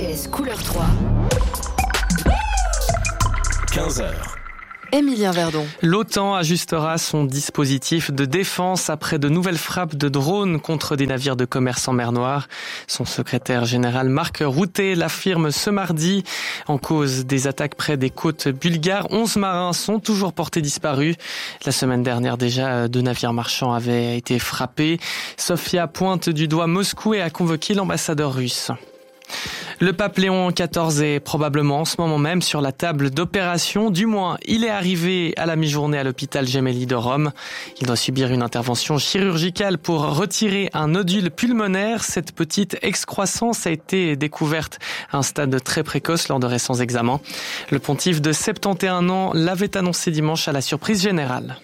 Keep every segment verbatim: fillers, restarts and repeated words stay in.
T S couleur trois. quinze heures. Émilien Verdon. L'OTAN ajustera son dispositif de défense après de nouvelles frappes de drones contre des navires de commerce en mer Noire. Son secrétaire général Mark Rutte l'affirme ce mardi. En cause des attaques près des côtes bulgares, onze marins sont toujours portés disparus. La semaine dernière déjà, deux navires marchands avaient été frappés. Sofia pointe du doigt Moscou et a convoqué l'ambassadeur russe. Le pape Léon quatorze est probablement en ce moment même sur la table d'opération. Du moins, il est arrivé à la mi-journée à l'hôpital Gemelli de Rome. Il doit subir une intervention chirurgicale pour retirer un nodule pulmonaire. Cette petite excroissance a été découverte à un stade très précoce lors de récents examens. Le pontife de soixante et onze ans l'avait annoncé dimanche à la surprise générale.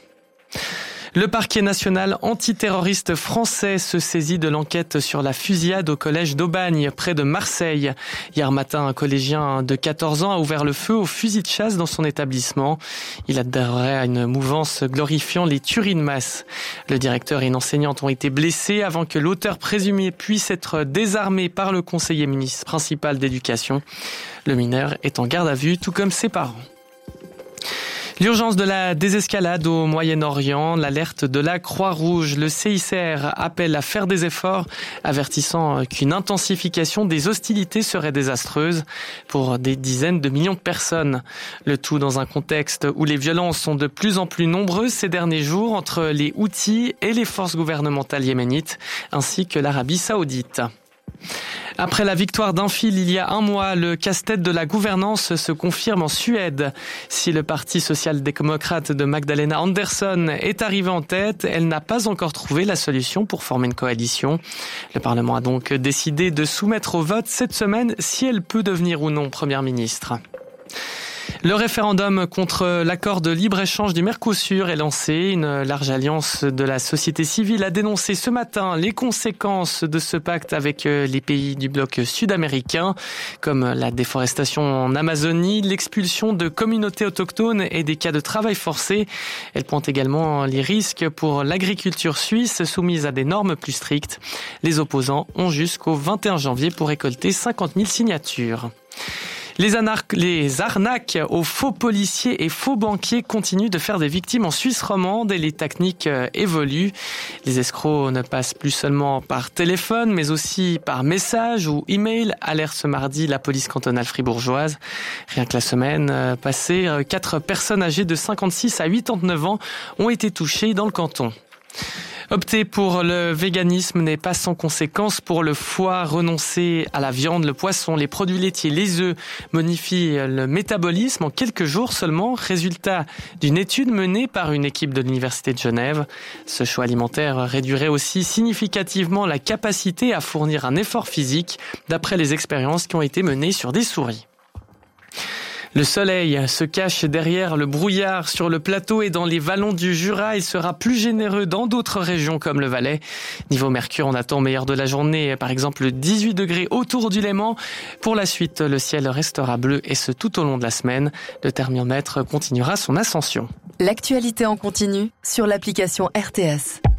Le parquet national antiterroriste français se saisit de l'enquête sur la fusillade au collège d'Aubagne, près de Marseille. Hier matin, un collégien de quatorze ans a ouvert le feu au fusil de chasse dans son établissement. Il adhérait à une mouvance glorifiant les tueries de masse. Le directeur et une enseignante ont été blessés avant que l'auteur présumé puisse être désarmé par le conseiller municipal principal d'éducation. Le mineur est en garde à vue, tout comme ses parents. L'urgence de la désescalade au Moyen-Orient, l'alerte de la Croix-Rouge, le C I C R appelle à faire des efforts, avertissant qu'une intensification des hostilités serait désastreuse pour des dizaines de millions de personnes. Le tout dans un contexte où les violences sont de plus en plus nombreuses ces derniers jours entre les Houthis et les forces gouvernementales yéménites, ainsi que l'Arabie Saoudite. Après la victoire d'un fil il y a un mois, le casse-tête de la gouvernance se confirme en Suède. Si le parti social-démocrate de Magdalena Andersson est arrivé en tête, elle n'a pas encore trouvé la solution pour former une coalition. Le Parlement a donc décidé de soumettre au vote cette semaine si elle peut devenir ou non première ministre. Le référendum contre l'accord de libre-échange du Mercosur est lancé. Une large alliance de la société civile a dénoncé ce matin les conséquences de ce pacte avec les pays du bloc sud-américain, comme la déforestation en Amazonie, l'expulsion de communautés autochtones et des cas de travail forcé. Elle pointe également les risques pour l'agriculture suisse soumise à des normes plus strictes. Les opposants ont jusqu'au vingt et un janvier pour récolter cinquante mille signatures. Les, anarques, les arnaques aux faux policiers et faux banquiers continuent de faire des victimes en Suisse romande et les techniques évoluent. Les escrocs ne passent plus seulement par téléphone, mais aussi par message ou email, alerte ce mardi la police cantonale fribourgeoise. Rien que la semaine passée, quatre personnes âgées de cinquante-six à quatre-vingt-dix-neuf ans ont été touchées dans le canton. Opter pour le véganisme n'est pas sans conséquence pour le foie. Renoncer à la viande, le poisson, les produits laitiers, les œufs modifie le métabolisme en quelques jours seulement. Résultat d'une étude menée par une équipe de l'Université de Genève. Ce choix alimentaire réduirait aussi significativement la capacité à fournir un effort physique, d'après les expériences qui ont été menées sur des souris. Le soleil se cache derrière le brouillard sur le plateau et dans les vallons du Jura. Il sera plus généreux dans d'autres régions comme le Valais. Niveau mercure, on attend meilleur de la journée, par exemple dix-huit degrés autour du Léman. Pour la suite, le ciel restera bleu et ce tout au long de la semaine. Le thermomètre continuera son ascension. L'actualité en continu sur l'application R T S.